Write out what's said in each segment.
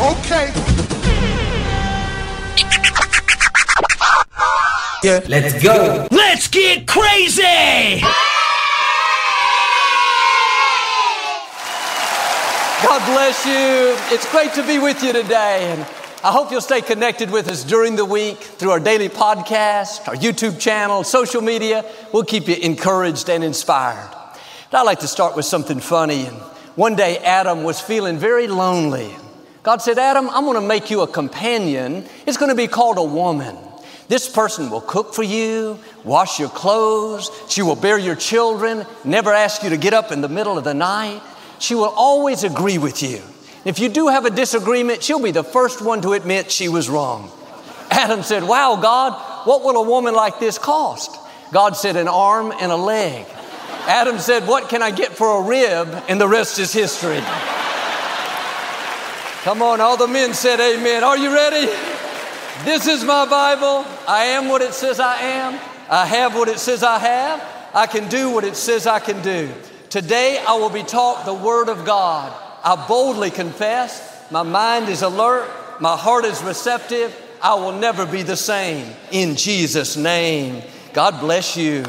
Okay. Yeah. Let's go. Let's get crazy. God bless you. It's great to be with you today. And I hope you'll stay connected with us during the week through our daily podcast, our YouTube channel, social media. We'll keep you encouraged and inspired. But I'd like to start with something funny. And one day Adam was feeling very lonely. God said, Adam, I'm going to make you a companion. It's going to be called a woman. This person will cook for you, wash your clothes. She will bear your children, never ask you to get up in the middle of the night. She will always agree with you. If you do have a disagreement, she'll be the first one to admit she was wrong. Adam said, wow, God, what will a woman like this cost? God said, an arm and a leg. Adam said, what can I get for a rib? And the rest is history. Come on, all the men said amen. Are you ready? This is my Bible. I am what it says I am. I have what it says I have. I can do what it says I can do. Today I will be taught the Word of God. I boldly confess, my mind is alert, my heart is receptive. I will never be the same. In Jesus' name, God bless you.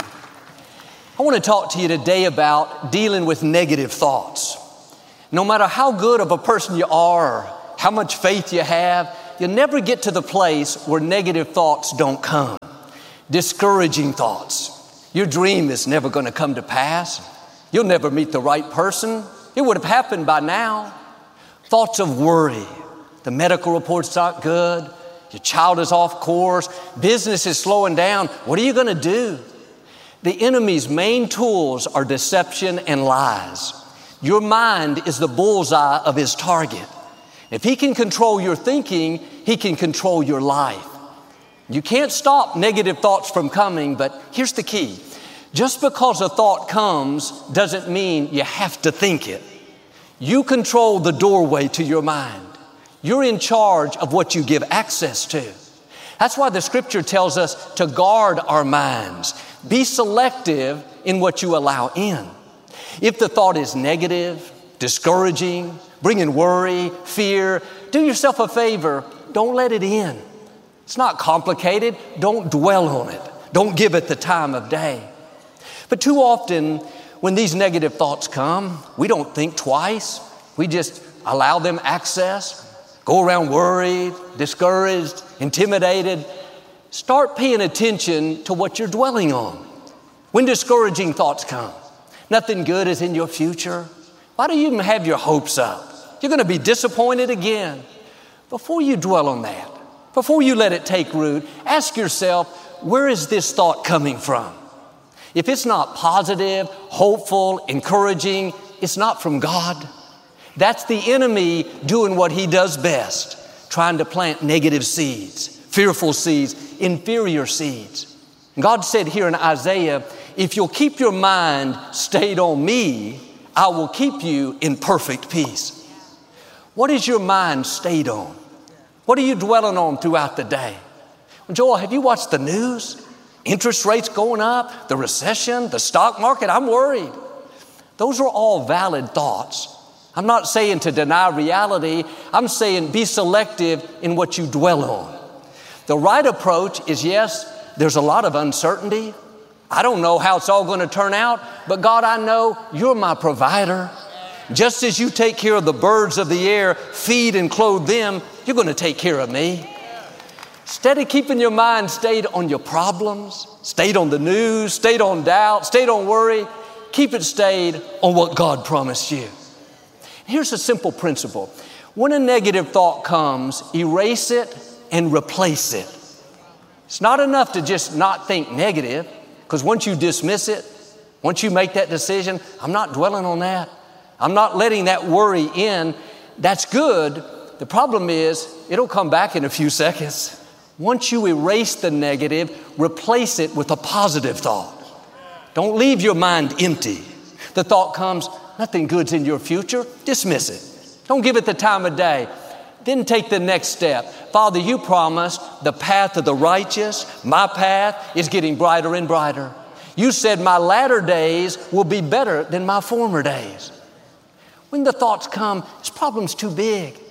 I want to talk to you today about dealing with negative thoughts. No matter how good of a person you are, or how much faith you have, you'll never get to the place where negative thoughts don't come. Discouraging thoughts. Your dream is never going to come to pass. You'll never meet the right person. It would have happened by now. Thoughts of worry. The medical report's not good. Your child is off course. Business is slowing down. What are you going to do? The enemy's main tools are deception and lies. Your mind is the bullseye of his target. If he can control your thinking, he can control your life. You can't stop negative thoughts from coming, but here's the key. Just because a thought comes doesn't mean you have to think it. You control the doorway to your mind. You're in charge of what you give access to. That's why the scripture tells us to guard our minds. Be selective in what you allow in. If the thought is negative, discouraging, bringing worry, fear, do yourself a favor. Don't let it in. It's not complicated. Don't dwell on it. Don't give it the time of day. But too often, when these negative thoughts come, we don't think twice. We just allow them access, go around worried, discouraged, intimidated. Start paying attention to what you're dwelling on. When discouraging thoughts come, nothing good is in your future. Why do you even have your hopes up? You're going to be disappointed again. Before you dwell on that, before you let it take root, ask yourself, where is this thought coming from? If it's not positive, hopeful, encouraging, it's not from God. That's the enemy doing what he does best, trying to plant negative seeds, fearful seeds, inferior seeds. God said here in Isaiah, if you'll keep your mind stayed on me, I will keep you in perfect peace. What is your mind stayed on? What are you dwelling on throughout the day? Well, Joel, have you watched the news? Interest rates going up, the recession, the stock market, I'm worried. Those are all valid thoughts. I'm not saying to deny reality. I'm saying be selective in what you dwell on. The right approach is, yes, there's a lot of uncertainty. I don't know how it's all going to turn out, but God, I know you're my provider. Just as you take care of the birds of the air, feed and clothe them, you're going to take care of me. Instead of keeping your mind stayed on your problems, stayed on the news, stayed on doubt, stayed on worry, keep it stayed on what God promised you. Here's a simple principle. When a negative thought comes, erase it and replace it. It's not enough to just not think negative, because once you dismiss it, once you make that decision, I'm not dwelling on that. I'm not letting that worry in. That's good. The problem is it'll come back in a few seconds. Once you erase the negative, replace it with a positive thought. Don't leave your mind empty. The thought comes, nothing good's in your future. Dismiss it. Don't give it the time of day. Then take the next step. Father, you promised the path of the righteous. My path is getting brighter and brighter. You said my latter days will be better than my former days. When the thoughts come, this problem's too big.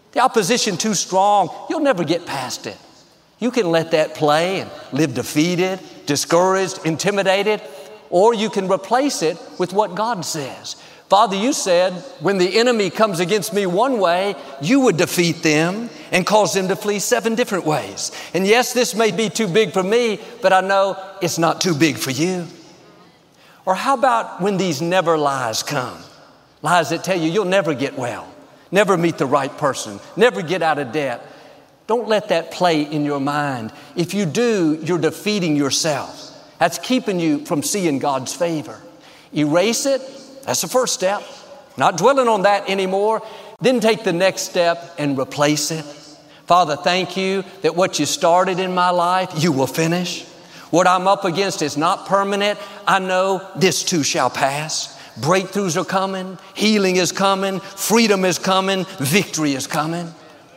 The opposition too strong, you'll never get past it. You can let that play and live defeated, discouraged, intimidated, or you can replace it with what God says. Father, you said, when the enemy comes against me one way, you would defeat them and cause them to flee 7 different ways. And yes, this may be too big for me, but I know it's not too big for you. Or how about when these never lies come? Lies that tell you you'll never get well, never meet the right person, never get out of debt. Don't let that play in your mind. If you do, you're defeating yourself. That's keeping you from seeing God's favor. Erase it. That's the first step. Not dwelling on that anymore. Then take the next step and replace it. Father, thank you that what you started in my life, you will finish. What I'm up against is not permanent. I know this too shall pass. Breakthroughs are coming. Healing is coming. Freedom is coming. Victory is coming.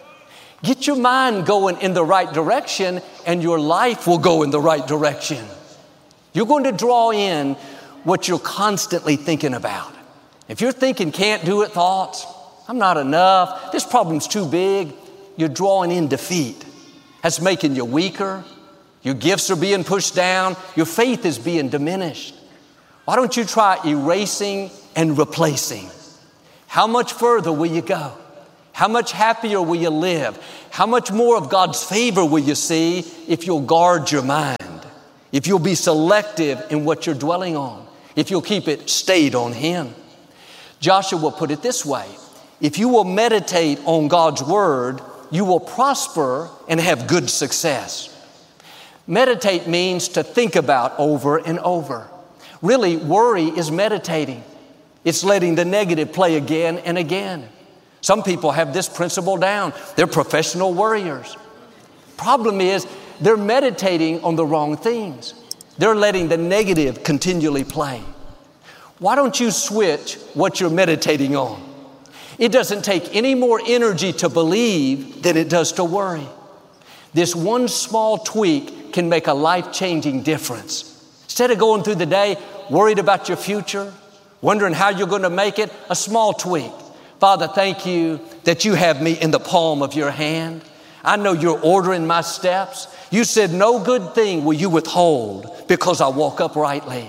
Get your mind going in the right direction and your life will go in the right direction. You're going to draw in what you're constantly thinking about. If you're thinking can't do it thoughts, I'm not enough, this problem's too big, you're drawing in defeat. That's making you weaker. Your gifts are being pushed down. Your faith is being diminished. Why don't you try erasing and replacing? How much further will you go? How much happier will you live? How much more of God's favor will you see if you'll guard your mind? If you'll be selective in what you're dwelling on? If you'll keep it stayed on Him? Joshua put it this way: if you will meditate on God's Word, you will prosper and have good success. Meditate means to think about over and over. Really, worry is meditating. It's letting the negative play again and again. Some people have this principle down. They're professional worriers. Problem is, they're meditating on the wrong things. They're letting the negative continually play. Why don't you switch what you're meditating on? It doesn't take any more energy to believe than it does to worry. This one small tweak can make a life-changing difference. Instead of going through the day worried about your future, wondering how you're going to make it, a small tweak. Father, thank you that you have me in the palm of your hand. I know you're ordering my steps. You said no good thing will you withhold because I walk uprightly.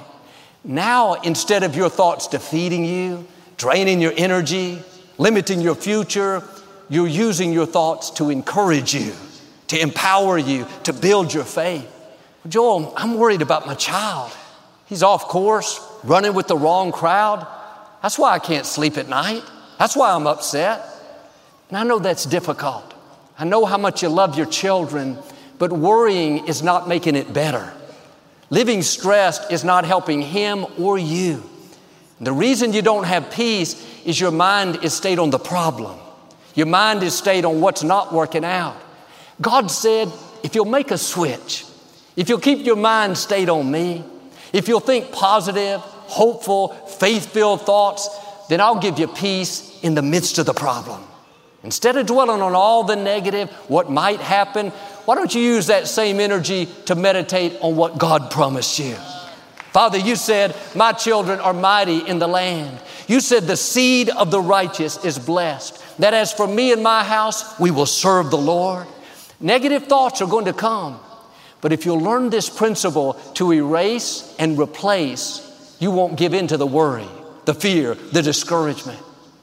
Now, instead of your thoughts defeating you, draining your energy, limiting your future, you're using your thoughts to encourage you, to empower you, to build your faith. Joel, I'm worried about my child. He's off course, running with the wrong crowd. That's why I can't sleep at night. That's why I'm upset. And I know that's difficult. I know how much you love your children, but worrying is not making it better. Living stressed is not helping him or you. And the reason you don't have peace is your mind is stayed on the problem. Your mind is stayed on what's not working out. God said, if you'll make a switch, if you'll keep your mind stayed on me, if you'll think positive, hopeful, faith-filled thoughts, then I'll give you peace in the midst of the problem. Instead of dwelling on all the negative, what might happen, why don't you use that same energy to meditate on what God promised you? Father, you said, my children are mighty in the land. You said the seed of the righteous is blessed. That as for me and my house, we will serve the Lord. Negative thoughts are going to come. But if you'll learn this principle to erase and replace, you won't give in to the worry, the fear, the discouragement.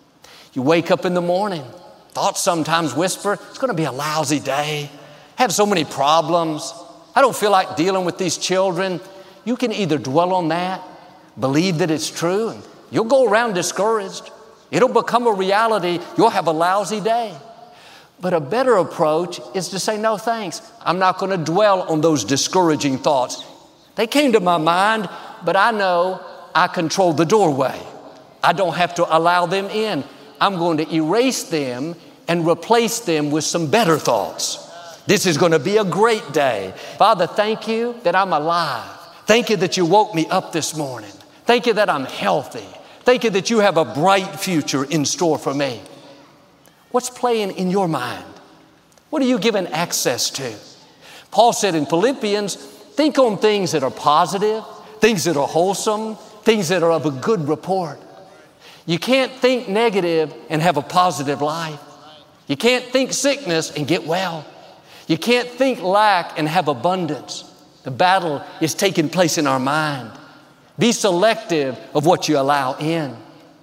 You wake up in the morning, thoughts sometimes whisper, it's going to be a lousy day. I have so many problems. I don't feel like dealing with these children. You can either dwell on that, believe that it's true, and you'll go around discouraged. It'll become a reality. You'll have a lousy day. But a better approach is to say, no thanks. I'm not going to dwell on those discouraging thoughts. They came to my mind, but I know I control the doorway. I don't have to allow them in. I'm going to erase them and replace them with some better thoughts. This is going to be a great day. Father, thank you that I'm alive. Thank you that you woke me up this morning. Thank you that I'm healthy. Thank you that you have a bright future in store for me. What's playing in your mind? What are you given access to? Paul said in Philippians, think on things that are positive, things that are wholesome, things that are of a good report. You can't think negative and have a positive life. You can't think sickness and get well. You can't think lack and have abundance. The battle is taking place in our mind. Be selective of what you allow in.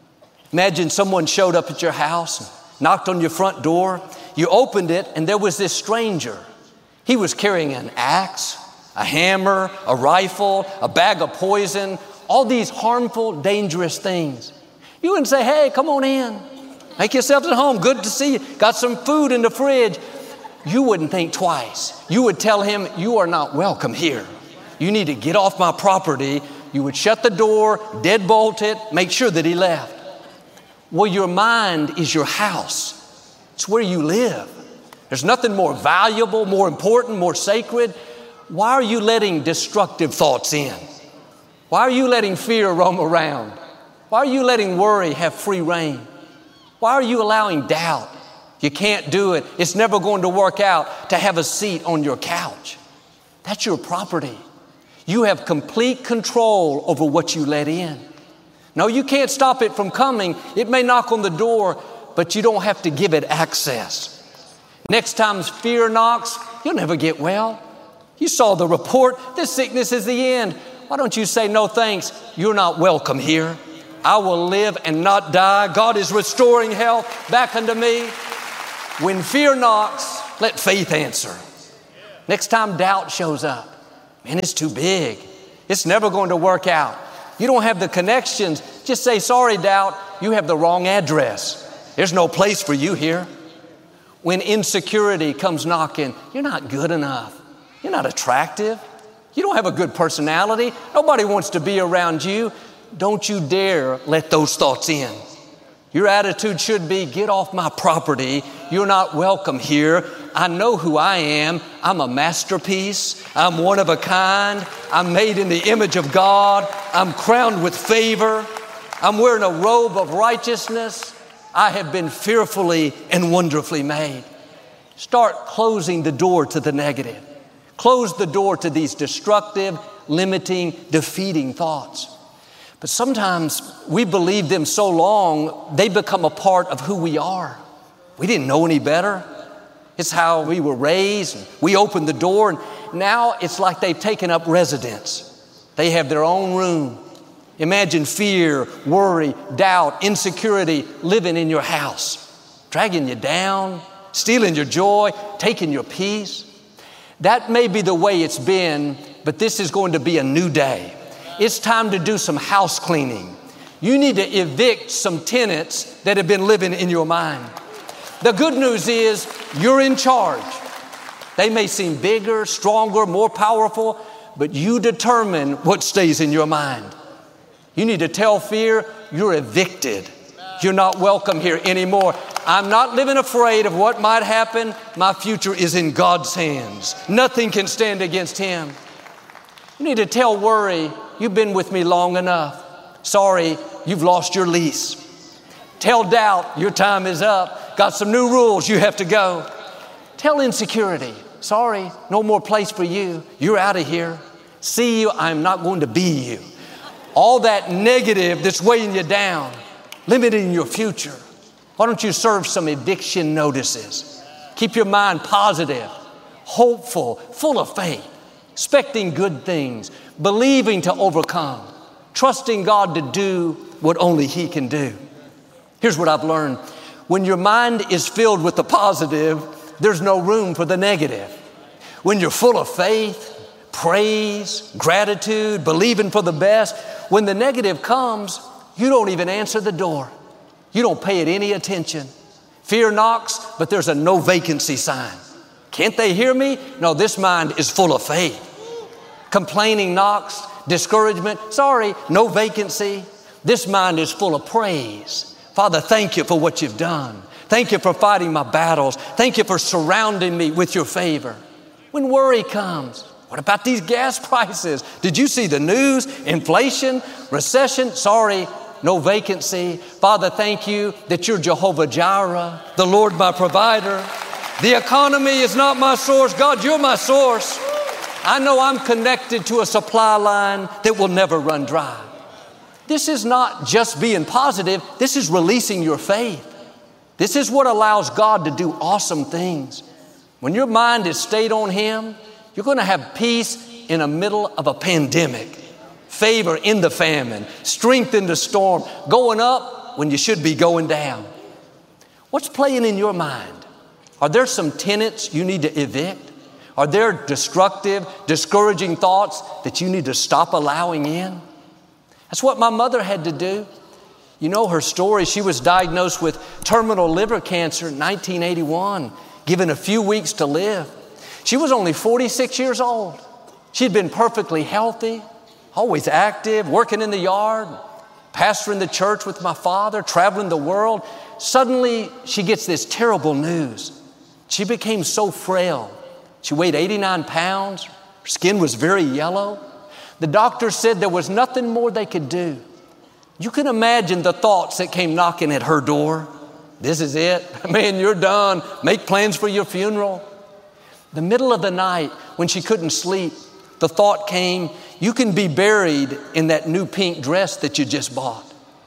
Imagine someone showed up at your house, and knocked on your front door. You opened it, and there was this stranger. He was carrying an axe, a hammer, a rifle, a bag of poison, all these harmful, dangerous things. You wouldn't say, hey, come on in. Make yourselves at home. Good to see you. Got some food in the fridge. You wouldn't think twice. You would tell him, you are not welcome here. You need to get off my property. You would shut the door, deadbolt it, make sure that he left. Well, your mind is your house. It's where you live. There's nothing more valuable, more important, more sacred. Why are you letting destructive thoughts in? Why are you letting fear roam around? Why are you letting worry have free reign? Why are you allowing doubt? You can't do it. It's never going to work out to have a seat on your couch. That's your property. You have complete control over what you let in. No, you can't stop it from coming. It may knock on the door, but you don't have to give it access. Next time fear knocks, you'll never get well. You saw the report. This sickness is the end. Why don't you say, no thanks, you're not welcome here. I will live and not die. God is restoring health back unto me. When fear knocks, let faith answer. Next time doubt shows up, man, it's too big. It's never going to work out. You don't have the connections. Just say, sorry, doubt, you have the wrong address. There's no place for you here. When insecurity comes knocking, you're not good enough. You're not attractive. You don't have a good personality. Nobody wants to be around you. Don't you dare let those thoughts in. Your attitude should be, get off my property. You're not welcome here. I know who I am. I'm a masterpiece. I'm one of a kind. I'm made in the image of God. I'm crowned with favor. I'm wearing a robe of righteousness. I have been fearfully and wonderfully made. Start closing the door to the negative. Close the door to these destructive, limiting, defeating thoughts. But sometimes we believe them so long, they become a part of who we are. We didn't know any better. It's how we were raised. And we opened the door, and now it's like they've taken up residence. They have their own room. Imagine fear, worry, doubt, insecurity living in your house, dragging you down, stealing your joy, taking your peace. That may be the way it's been, but this is going to be a new day. It's time to do some house cleaning. You need to evict some tenants that have been living in your mind. The good news is you're in charge. They may seem bigger, stronger, more powerful, but you determine what stays in your mind. You need to tell fear you're evicted. You're not welcome here anymore. I'm not living afraid of what might happen. My future is in God's hands. Nothing can stand against Him. You need to tell worry, you've been with me long enough. Sorry, you've lost your lease. Tell doubt, your time is up. Got some new rules, you have to go. Tell insecurity, sorry, no more place for you. You're out of here. See you, I'm not going to be you. All that negative that's weighing you down, limiting your future. Why don't you serve some eviction notices? Keep your mind positive, hopeful, full of faith, expecting good things, believing to overcome, trusting God to do what only He can do. Here's what I've learned. When your mind is filled with the positive, there's no room for the negative. When you're full of faith, praise, gratitude, believing for the best, when the negative comes, you don't even answer the door. You don't pay it any attention. Fear knocks, but there's a no vacancy sign. Can't they hear me? No, this mind is full of faith. Complaining knocks, discouragement, sorry, no vacancy. This mind is full of praise. Father, thank you for what you've done. Thank you for fighting my battles. Thank you for surrounding me with your favor. When worry comes, what about these gas prices? Did you see the news? Inflation, recession, sorry, no vacancy. Father, thank you that you're Jehovah Jireh, the Lord my provider. The economy is not my source. God, you're my source. I know I'm connected to a supply line that will never run dry. This is not just being positive. This is releasing your faith. This is what allows God to do awesome things. When your mind is stayed on Him, you're going to have peace in the middle of a pandemic, favor in the famine, strength in the storm, going up when you should be going down. What's playing in your mind? Are there some tenets you need to evict? Are there destructive, discouraging thoughts that you need to stop allowing in? That's what my mother had to do. You know her story. She was diagnosed with terminal liver cancer in 1981, given a few weeks to live. She was only 46 years old. She'd been perfectly healthy, always active, working in the yard, pastoring the church with my father, traveling the world. Suddenly, she gets this terrible news. She became so frail. She weighed 89 pounds. Her skin was very yellow. The doctor said there was nothing more they could do. You can imagine the thoughts that came knocking at her door. This is it. Man, you're done. Make plans for your funeral. The middle of the night, when she couldn't sleep, the thought came, you can be buried in that new pink dress that you just bought.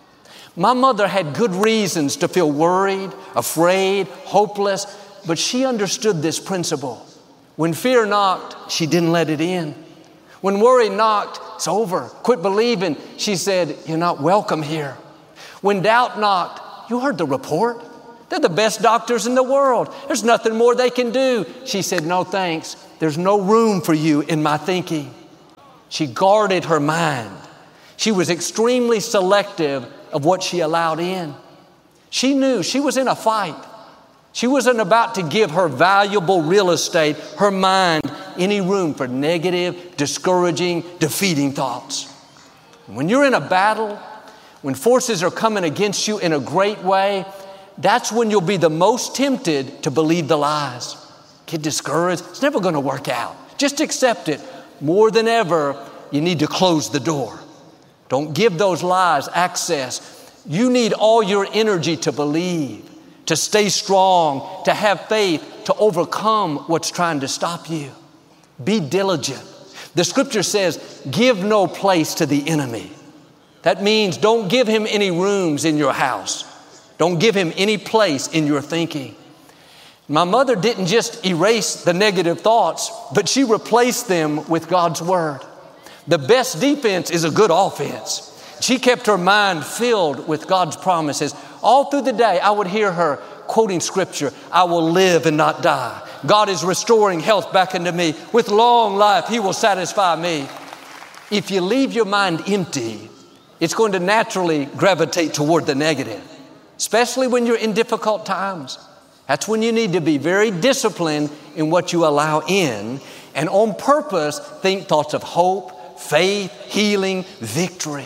My mother had good reasons to feel worried, afraid, hopeless, but she understood this principle. When fear knocked, she didn't let it in. When worry knocked, it's over. Quit believing. She said, you're not welcome here. When doubt knocked, you heard the report. They're the best doctors in the world. There's nothing more they can do. She said, no thanks. There's no room for you in my thinking. She guarded her mind. She was extremely selective of what she allowed in. She knew she was in a fight. She wasn't about to give her valuable real estate, her mind, any room for negative, discouraging, defeating thoughts. When you're in a battle, when forces are coming against you in a great way, that's when you'll be the most tempted to believe the lies. Get discouraged. It's never going to work out. Just accept it. More than ever, you need to close the door. Don't give those lies access. You need all your energy to believe, to stay strong, to have faith, to overcome what's trying to stop you. Be diligent. The scripture says, give no place to the enemy. That means don't give him any rooms in your house. Don't give him any place in your thinking. My mother didn't just erase the negative thoughts, but she replaced them with God's word. The best defense is a good offense. She kept her mind filled with God's promises. All through the day, I would hear her quoting scripture, I will live and not die. God is restoring health back into me. With long life, He will satisfy me. If you leave your mind empty, it's going to naturally gravitate toward the negative, especially when you're in difficult times. That's when you need to be very disciplined in what you allow in, and on purpose think thoughts of hope, faith, healing, victory.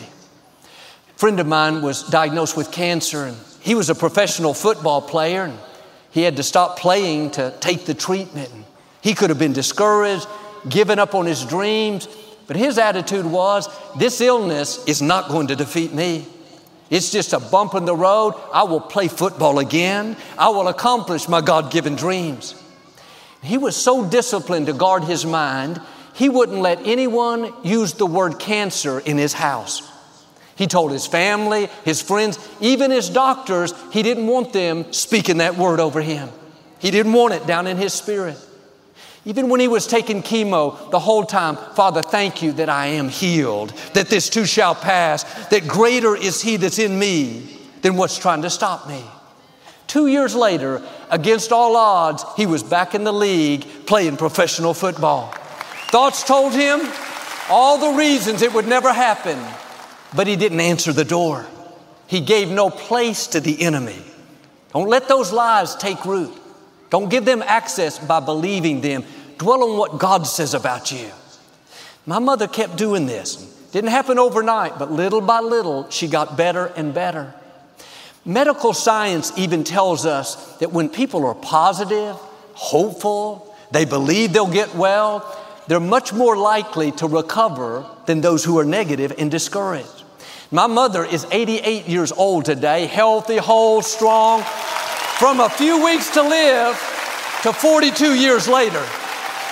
A friend of mine was diagnosed with cancer, and he was a professional football player, and he had to stop playing to take the treatment. He could have been discouraged, given up on his dreams, but his attitude was, this illness is not going to defeat me. It's just a bump in the road. I will play football again. I will accomplish my God-given dreams. He was so disciplined to guard his mind, he wouldn't let anyone use the word cancer in his house. He told his family, his friends, even his doctors, he didn't want them speaking that word over him. He didn't want it down in his spirit. Even when he was taking chemo the whole time, Father, thank you that I am healed, that this too shall pass, that greater is He that's in me than what's trying to stop me. 2 years later, against all odds, he was back in the league playing professional football. Thoughts told him all the reasons it would never happen, but he didn't answer the door. He gave no place to the enemy. Don't let those lies take root. Don't give them access by believing them. Dwell on what God says about you. My mother kept doing this. Didn't happen overnight, but little by little, she got better and better. Medical science even tells us that when people are positive, hopeful, they believe they'll get well, they're much more likely to recover than those who are negative and discouraged. My mother is 88 years old today, healthy, whole, strong, from a few weeks to live to 42 years later.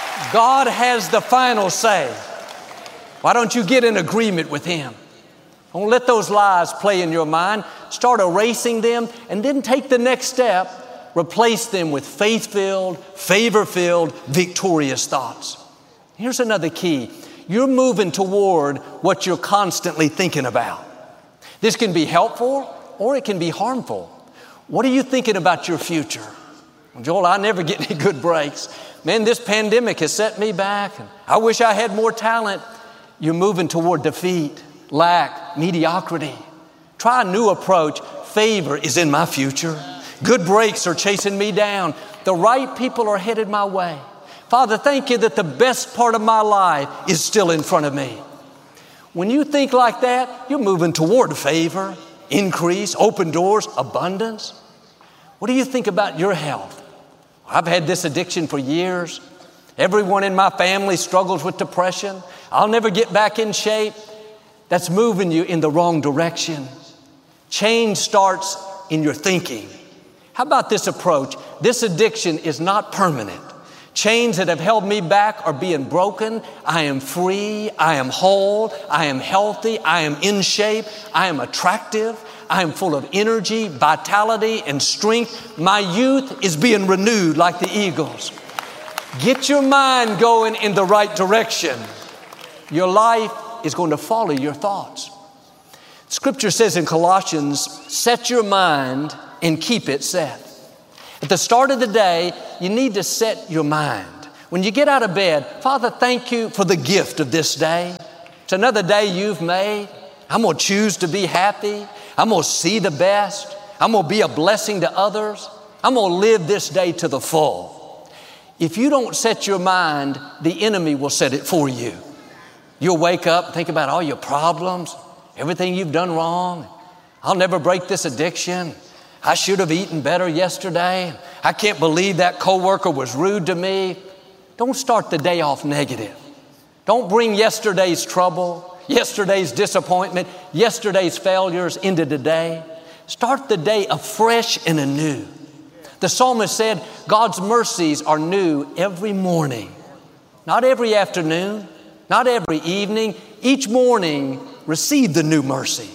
God has the final say. Why don't you get in agreement with Him? Don't let those lies play in your mind. Start erasing them and then take the next step. Replace them with faith-filled, favor-filled, victorious thoughts. Here's another key. You're moving toward what you're constantly thinking about. This can be helpful or it can be harmful. What are you thinking about your future? Well, Joel, I never get any good breaks. Man, this pandemic has set me back. And I wish I had more talent. You're moving toward defeat, lack, mediocrity. Try a new approach. Favor is in my future. Good breaks are chasing me down. The right people are headed my way. Father, thank you that the best part of my life is still in front of me. When you think like that, you're moving toward favor, increase, open doors, abundance. What do you think about your health? I've had this addiction for years. Everyone in my family struggles with depression. I'll never get back in shape. That's moving you in the wrong direction. Change starts in your thinking. How about this approach? This addiction is not permanent. Chains that have held me back are being broken. I am free. I am whole. I am healthy. I am in shape. I am attractive. I am full of energy, vitality, and strength. My youth is being renewed like the eagles. Get your mind going in the right direction. Your life is going to follow your thoughts. Scripture says in Colossians, set your mind and keep it set. At the start of the day, you need to set your mind. When you get out of bed, Father, thank you for the gift of this day. It's another day you've made. I'm going to choose to be happy. I'm going to see the best. I'm going to be a blessing to others. I'm going to live this day to the full. If you don't set your mind, the enemy will set it for you. You'll wake up and think about all your problems, everything you've done wrong. I'll never break this addiction. I should have eaten better yesterday. I can't believe that coworker was rude to me. Don't start the day off negative. Don't bring yesterday's trouble, yesterday's disappointment, yesterday's failures into today. Start the day afresh and anew. The psalmist said, God's mercies are new every morning. Not every afternoon, not every evening. Each morning, receive the new mercy.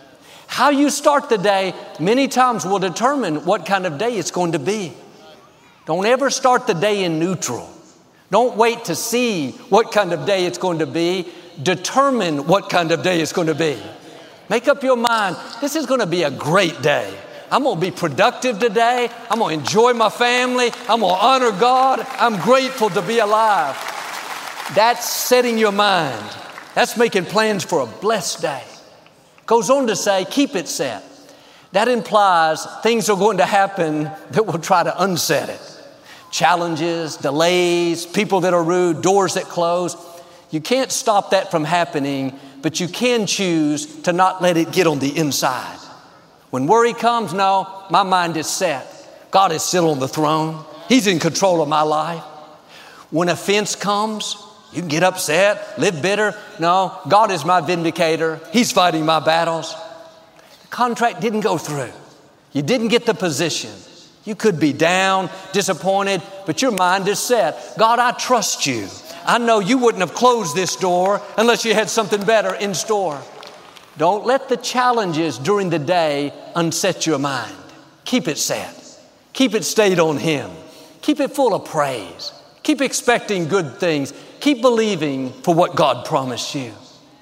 How you start the day many times will determine what kind of day it's going to be. Don't ever start the day in neutral. Don't wait to see what kind of day it's going to be. Determine what kind of day it's going to be. Make up your mind, this is going to be a great day. I'm going to be productive today. I'm going to enjoy my family. I'm going to honor God. I'm grateful to be alive. That's setting your mind. That's making plans for a blessed day. Goes on to say, keep it set. That implies things are going to happen that will try to unset it. Challenges, delays, people that are rude, doors that close. You can't stop that from happening, but you can choose to not let it get on the inside. When worry comes, no, my mind is set. God is still on the throne. He's in control of my life. When offense comes, you can get upset, live bitter. No, God is my vindicator. He's fighting my battles. The contract didn't go through. You didn't get the position. You could be down, disappointed, but your mind is set. God, I trust you. I know you wouldn't have closed this door unless you had something better in store. Don't let the challenges during the day unset your mind. Keep it set. Keep it stayed on Him. Keep it full of praise. Keep expecting good things. Keep believing for what God promised you.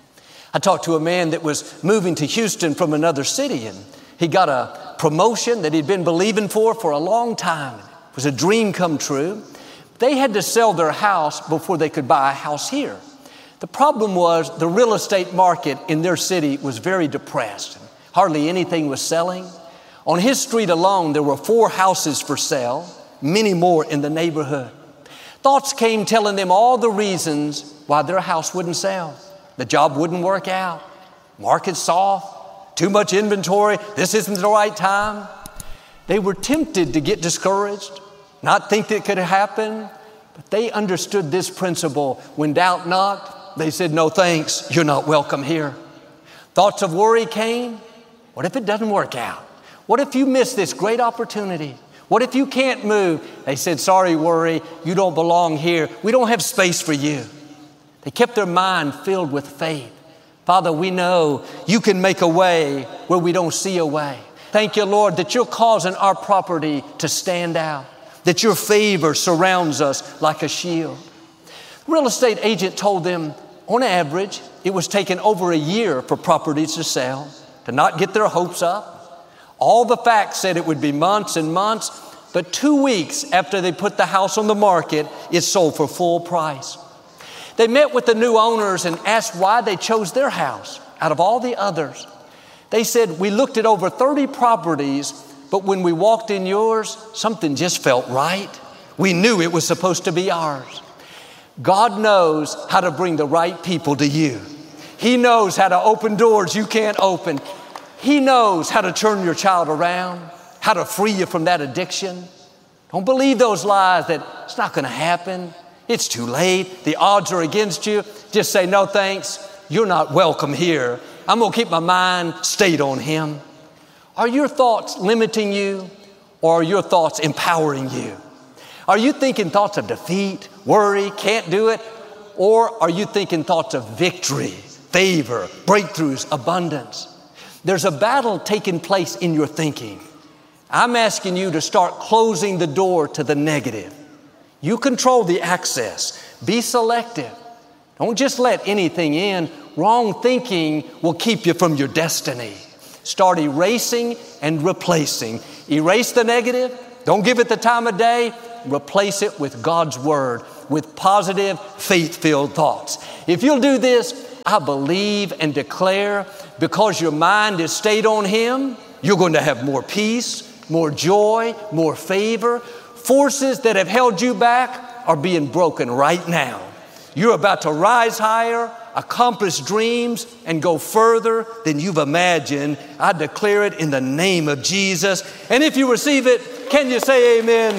I talked to a man that was moving to Houston from another city, and he got a promotion that he'd been believing for a long time. It was a dream come true. They had to sell their house before they could buy a house here. The problem was the real estate market in their city was very depressed. Hardly anything was selling. On his street alone, there were 4 houses for sale, many more in the neighborhood. Thoughts came telling them all the reasons why their house wouldn't sell. The job wouldn't work out. Market's soft. Too much inventory. This isn't the right time. They were tempted to get discouraged, not think that it could happen. But they understood this principle. When doubt knocked, they said, no thanks, you're not welcome here. Thoughts of worry came. What if it doesn't work out? What if you miss this great opportunity? What if you can't move? They said, sorry, worry, you don't belong here. We don't have space for you. They kept their mind filled with faith. Father, we know you can make a way where we don't see a way. Thank you, Lord, that you're causing our property to stand out, that your favor surrounds us like a shield. The real estate agent told them, on average, it was taking over a year for properties to sell, to not get their hopes up. All the facts said it would be months and months, but 2 weeks after they put the house on the market, it sold for full price. They met with the new owners and asked why they chose their house out of all the others. They said, we looked at over 30 properties, but when we walked in yours, something just felt right. We knew it was supposed to be ours. God knows how to bring the right people to you. He knows how to open doors you can't open. He knows how to turn your child around, how to free you from that addiction. Don't believe those lies that it's not going to happen. It's too late. The odds are against you. Just say, no thanks. You're not welcome here. I'm going to keep my mind stayed on Him. Are your thoughts limiting you, or are your thoughts empowering you? Are you thinking thoughts of defeat, worry, can't do it? Or are you thinking thoughts of victory, favor, breakthroughs, abundance? There's a battle taking place in your thinking. I'm asking you to start closing the door to the negative. You control the access. Be selective. Don't just let anything in. Wrong thinking will keep you from your destiny. Start erasing and replacing. Erase the negative. Don't give it the time of day. Replace it with God's Word, with positive, faith-filled thoughts. If you'll do this, I believe and declare, because your mind is stayed on Him, you're going to have more peace, more joy, more favor. Forces that have held you back are being broken right now. You're about to rise higher, accomplish dreams, and go further than you've imagined. I declare it in the name of Jesus. And if you receive it, can you say amen?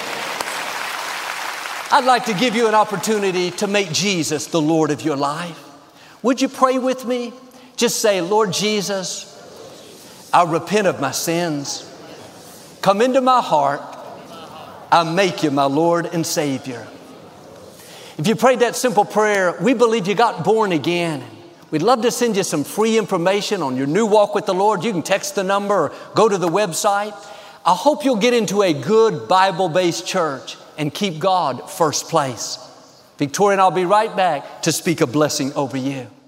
I'd like to give you an opportunity to make Jesus the Lord of your life. Would you pray with me? Just say, Lord Jesus, I repent of my sins. Come into my heart. I make you my Lord and Savior. If you prayed that simple prayer, we believe you got born again. We'd love to send you some free information on your new walk with the Lord. You can text the number or go to the website. I hope you'll get into a good Bible-based church and keep God first place. Victoria and I'll be right back to speak a blessing over you.